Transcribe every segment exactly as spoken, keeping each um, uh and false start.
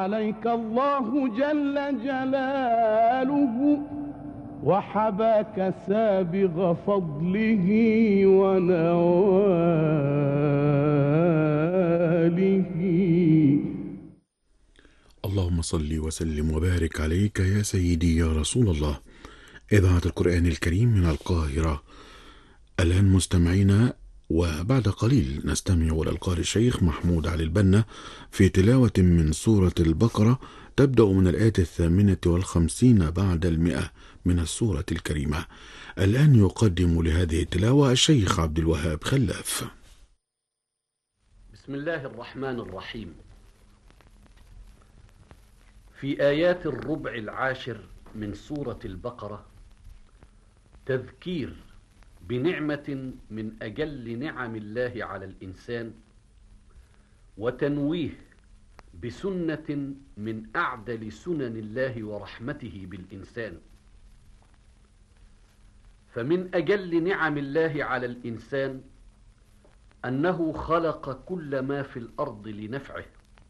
عليك الله جل جلاله وحباك سابغ فضله ونواله. اللهم صل وسلم وبارك عليك يا سيدي يا رسول الله. إذاعة القرآن الكريم من القاهرة. الآن مستمعينا، وبعد قليل نستمع إلى القارئ الشيخ محمود علي البنا في تلاوة من سورة البقرة تبدأ من الآية الثامنة والخمسين بعد المئة من السورة الكريمة. الآن يقدم لهذه التلاوة الشيخ عبد الوهاب خلاف. بسم الله الرحمن الرحيم. في آيات الربع العاشر من سورة البقرة تذكير بنعمة من أجل نعم الله على الإنسان، وتنويه بسنة من أعدل سنن الله ورحمته بالإنسان. فمن أجل نعم الله على الإنسان أنه خلق كل ما في الأرض لنفعه،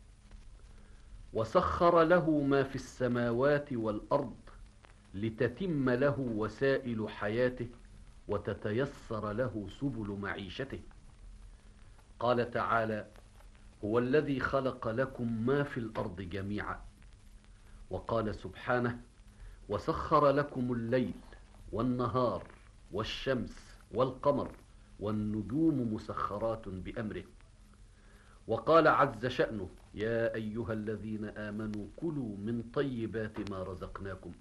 وسخر له ما في السماوات والأرض لتتم له وسائل حياته وتتيسر له سبل معيشته. قال تعالى: هو الذي خلق لكم ما في الأرض جميعا. وقال سبحانه: وسخر لكم الليل والنهار والشمس والقمر والنجوم مسخرات بأمره. وقال عز شأنه: يا أيها الذين آمنوا كلوا من طيبات ما رزقناكم.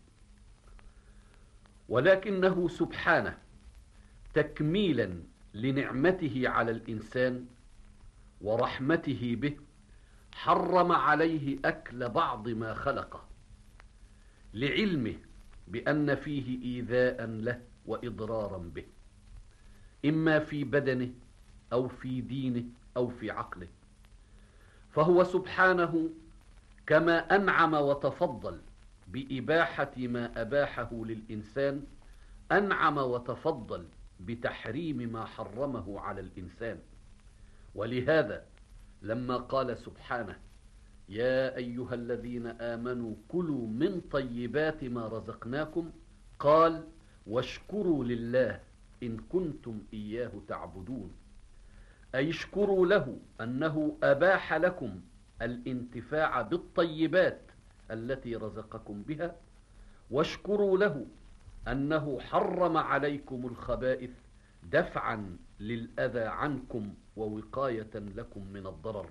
ولكنه سبحانه تكميلا لنعمته على الإنسان ورحمته به حرم عليه أكل بعض ما خلقه، لعلمه بأن فيه إيذاء له وإضرارا به، إما في بدنه أو في دينه أو في عقله. فهو سبحانه كما أنعم وتفضل بإباحة ما أباحه للإنسان، أنعم وتفضل بتحريم ما حرمه على الإنسان. ولهذا لما قال سبحانه: يا أيها الذين آمنوا كلوا من طيبات ما رزقناكم، قال: واشكروا لله إن كنتم إياه تعبدون. أي اشكروا له أنه أباح لكم الانتفاع بالطيبات التي رزقكم بها، واشكروا له أنه حرم عليكم الخبائث دفعا للأذى عنكم ووقاية لكم من الضرر.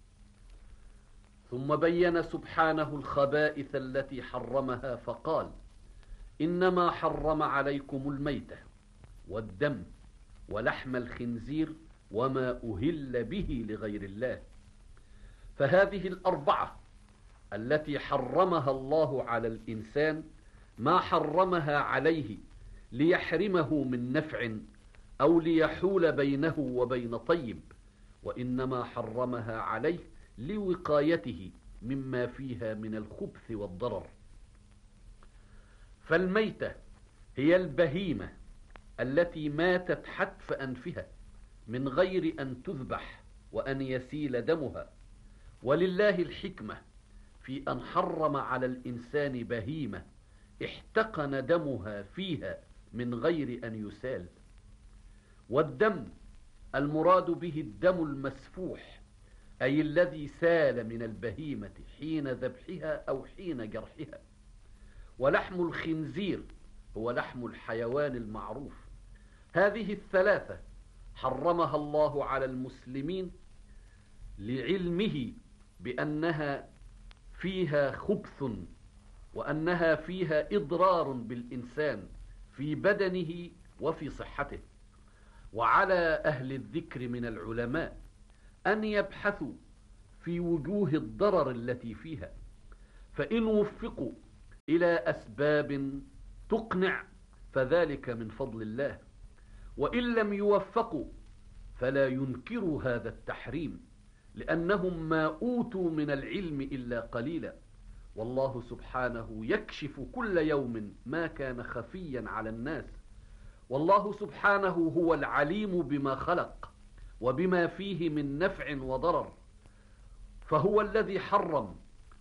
ثم بين سبحانه الخبائث التي حرمها فقال: إنما حرم عليكم الميتة والدم ولحم الخنزير وما أهل به لغير الله. فهذه الأربعة التي حرمها الله على الإنسان ما حرمها عليه ليحرمه من نفع أو ليحول بينه وبين طيب، وإنما حرمها عليه لوقايته مما فيها من الخبث والضرر. فالميتة هي البهيمة التي ماتت حتف أنفها من غير أن تذبح وأن يسيل دمها. ولله الحكمة في أن حرم على الإنسان بهيمة احتقن دمها فيها من غير أن يسال. والدم المراد به الدم المسفوح، أي الذي سال من البهيمة حين ذبحها أو حين جرحها. ولحم الخنزير هو لحم الحيوان المعروف. هذه الثلاثة حرمها الله على المسلمين لعلمه بأنها فيها خبث، وأنها فيها إضرار بالإنسان في بدنه وفي صحته. وعلى أهل الذكر من العلماء أن يبحثوا في وجوه الضرر التي فيها، فإن وفقوا إلى أسباب تقنع فذلك من فضل الله، وإن لم يوفقوا فلا ينكروا هذا التحريم، لأنهم ما أوتوا من العلم إلا قليلا. والله سبحانه يكشف كل يوم ما كان خفيا على الناس. والله سبحانه هو العليم بما خلق وبما فيه من نفع وضرر، فهو الذي حرم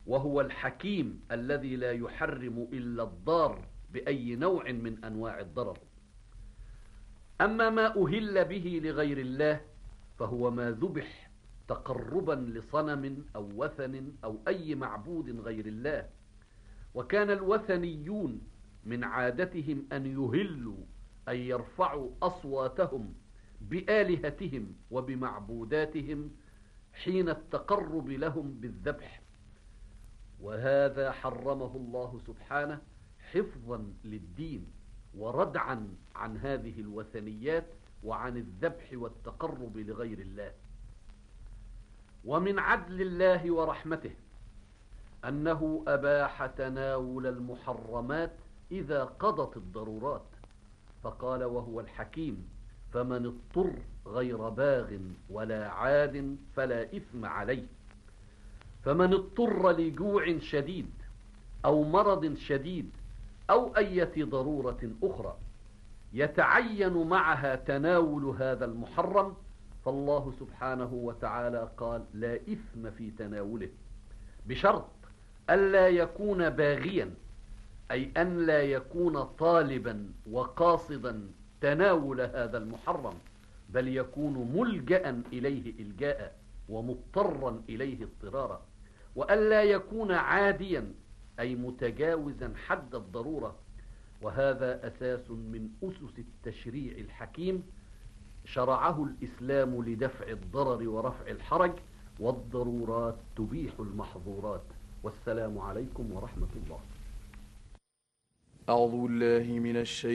وهو الحكيم الذي لا يحرم إلا الضار بأي نوع من أنواع الضرر. أما ما أهل به لغير الله فهو ما ذبح تقربا لصنم أو وثن أو أي معبود غير الله. وكان الوثنيون من عادتهم أن يهلوا أن يرفعوا أصواتهم بآلهتهم وبمعبوداتهم حين التقرب لهم بالذبح، وهذا حرمه الله سبحانه حفظا للدين وردعا عن هذه الوثنيات وعن الذبح والتقرب لغير الله. ومن عدل الله ورحمته أنه أباح تناول المحرمات إذا قضت الضرورات، فقال وهو الحكيم: فمن اضطر غير باغ ولا عاد فلا إثم عليه. فمن اضطر لجوع شديد أو مرض شديد أو أية ضرورة أخرى يتعين معها تناول هذا المحرم، فالله سبحانه وتعالى قال: لا إثم في تناوله، بشرط ألا يكون باغيا، أي أن لا يكون طالبا وقاصدا تناول هذا المحرم، بل يكون ملجأ إليه إلجاء ومضطرا إليه اضطرارا، وألا يكون عاديا أي متجاوزا حد الضرورة. وهذا أساس من أسس التشريع الحكيم شرعه الإسلام لدفع الضرر ورفع الحرج، والضرورات تبيح المحظورات. والسلام عليكم ورحمة الله. أعوذ بالله من الشيطان